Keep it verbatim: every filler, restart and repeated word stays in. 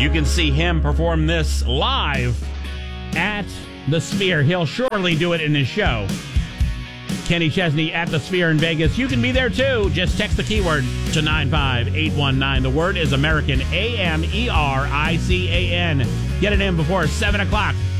You can see him perform this live at the Sphere. He'll surely do it in his show. Kenny Chesney at the Sphere in Vegas. You can be there too. Just text the keyword to nine five eight one nine. The word is American, A M E R I C A N. Get it in before seven o'clock.